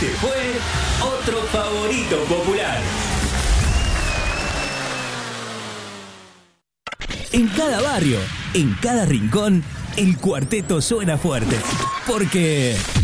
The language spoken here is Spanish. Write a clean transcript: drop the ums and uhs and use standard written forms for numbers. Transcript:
Este fue otro favorito popular. En cada barrio, en cada rincón, el cuarteto suena fuerte. Porque